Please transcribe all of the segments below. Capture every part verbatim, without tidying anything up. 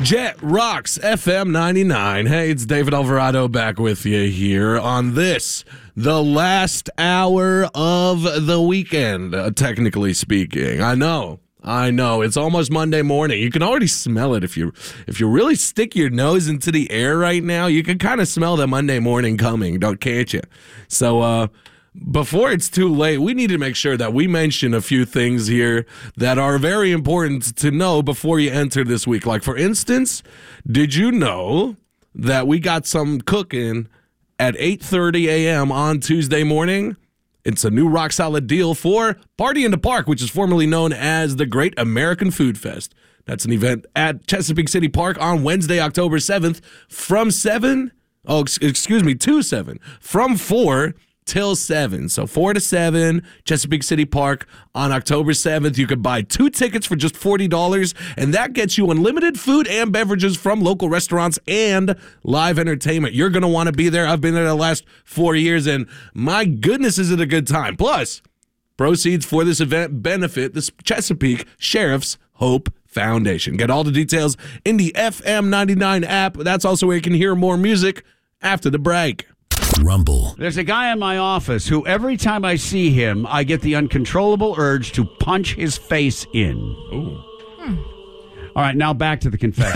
Jet Rocks F M ninety-nine. Hey, it's David Alvarado back with you here on this, the last hour of the weekend, uh, technically speaking. I know, I know. It's almost Monday morning. You can already smell it if you if you really stick your nose into the air right now. You can kind of smell the Monday morning coming, don't can't you? So, uh, before it's too late, we need to make sure that we mention a few things here that are very important to know before you enter this week. Like, for instance, did you know that we got some cooking at eight thirty a.m. on Tuesday morning? It's a new rock solid deal for Party in the Park, which is formerly known as the Great American Food Fest. That's an event at Chesapeake City Park on Wednesday, October seventh from seven, oh, excuse me, to seven, from four till seven. So four to seven, Chesapeake City Park on October seventh. You could buy two tickets for just forty dollars, and that gets you unlimited food and beverages from local restaurants and live entertainment. You're going to want to be there. I've been there the last four years, and my goodness, is it a good time. Plus, proceeds for this event benefit the Chesapeake Sheriff's Hope Foundation. Get all the details in the F M ninety-nine app. That's also where you can hear more music after the break. Rumble. There's a guy in my office who every time I see him, I get the uncontrollable urge to punch his face in. Ooh. Hmm. All right, now back to the confession.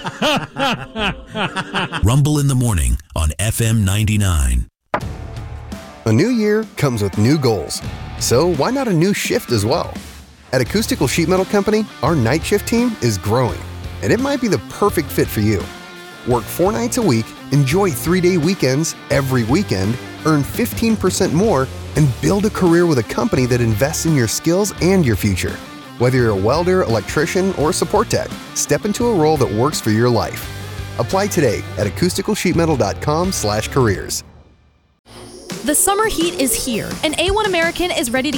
Rumble in the morning on F M ninety-nine. A new year comes with new goals. So why not a new shift as well? At Acoustical Sheet Metal Company, our night shift team is growing, and it might be the perfect fit for you. Work four nights a week, enjoy three-day weekends every weekend, earn fifteen percent more, and build a career with a company that invests in your skills and your future. Whether you're a welder, electrician, or support tech, step into a role that works for your life. Apply today at acoustical sheet metal dot com slash careers. The summer heat is here, and A one American is ready to